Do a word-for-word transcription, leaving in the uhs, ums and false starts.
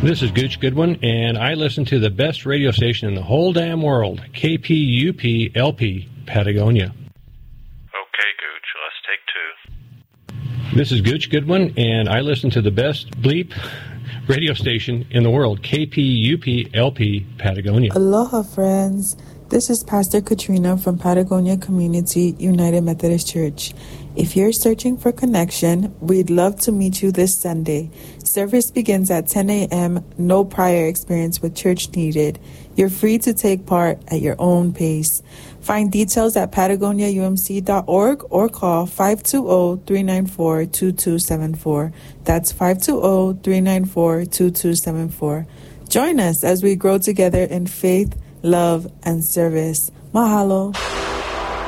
This is Gooch Goodwin, and I listen to the best radio station in the whole damn world, K P U P L P, Patagonia. Okay, Gooch, let's take two. This is Gooch Goodwin, and I listen to the best bleep radio station in the world, K P U P L P, Patagonia. Aloha, friends. This is Pastor Katrina from Patagonia Community United Methodist Church. If you're searching for connection, we'd love to meet you this Sunday. Service begins at ten a.m., no prior experience with church needed. You're free to take part at your own pace. Find details at patagonia u m c dot org or call five two zero, three nine four, two two seven four. That's five two zero, three nine four, two two seven four. Join us as we grow together in faith, love, and service. Mahalo.